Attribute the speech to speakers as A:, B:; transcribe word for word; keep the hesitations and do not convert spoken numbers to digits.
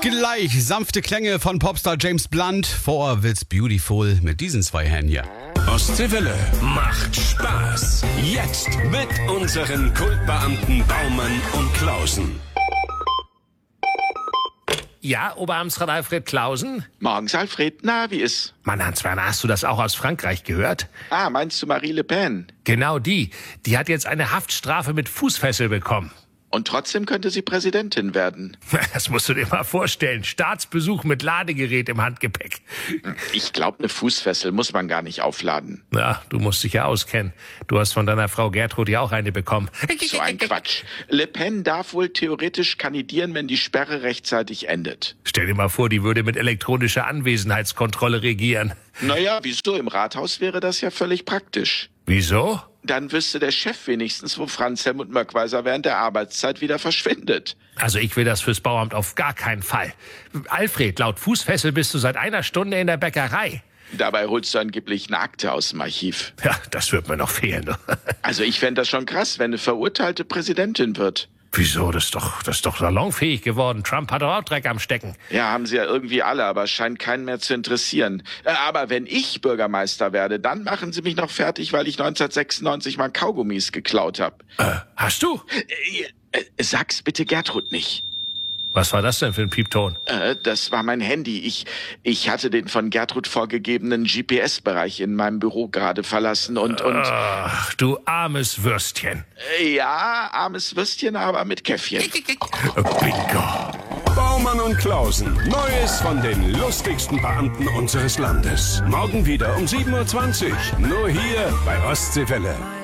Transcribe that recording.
A: Gleich sanfte Klänge von Popstar James Blunt vor It's Beautiful mit diesen zwei Herren hier.
B: Ostseewelle macht Spaß. Jetzt mit unseren Kultbeamten Baumann und Klausen.
C: Ja, Oberamtsrat Alfred Klausen?
D: Morgens, Alfred. Na, wie ist?
C: Mann, Hans-Werner, hast du das auch aus Frankreich gehört?
D: Ah, meinst du Marie Le Pen?
C: Genau die. Die hat jetzt eine Haftstrafe mit Fußfessel bekommen.
D: Und trotzdem könnte sie Präsidentin werden.
C: Das musst du dir mal vorstellen. Staatsbesuch mit Ladegerät im Handgepäck.
D: Ich glaube, eine Fußfessel muss man gar nicht aufladen.
C: Na, du musst dich ja auskennen. Du hast von deiner Frau Gertrud ja auch eine bekommen.
D: So ein Quatsch. Le Pen darf wohl theoretisch kandidieren, wenn die Sperre rechtzeitig endet.
C: Stell dir mal vor, die würde mit elektronischer Anwesenheitskontrolle regieren.
D: Naja, wieso? Im Rathaus wäre das ja völlig praktisch.
C: Wieso?
D: Dann wüsste der Chef wenigstens, wo Franz Helmut Möckweiser während der Arbeitszeit wieder verschwindet.
C: Also ich will das fürs Bauamt auf gar keinen Fall. Alfred, laut Fußfessel bist du seit einer Stunde in der Bäckerei.
D: Dabei holst du angeblich eine Akte aus dem Archiv.
C: Ja, das wird mir noch fehlen.
D: Also ich fände das schon krass, wenn eine Verurteilte Präsidentin wird.
C: Wieso? Das ist doch, das ist doch salonfähig geworden. Trump hat doch auch Dreck am Stecken.
D: Ja, haben sie ja irgendwie alle, aber scheint keinen mehr zu interessieren. Äh, aber wenn ich Bürgermeister werde, dann machen sie mich noch fertig, weil ich neunzehnhundertsechsundneunzig mal Kaugummis geklaut habe.
C: Äh, hast du?
D: Äh, äh, sag's bitte Gertrud nicht.
C: Was war das denn für ein Piepton?
D: Äh, das war mein Handy. Ich, ich hatte den von Gertrud vorgegebenen G P S-Bereich in meinem Büro gerade verlassen und, und...
C: Ach, du armes Würstchen.
D: Äh, ja, armes Würstchen, aber mit Käffchen.
C: Bingo.
B: Baumann und Klausen. Neues von den lustigsten Beamten unseres Landes. Morgen wieder um sieben Uhr zwanzig. Nur hier bei Ostseewelle.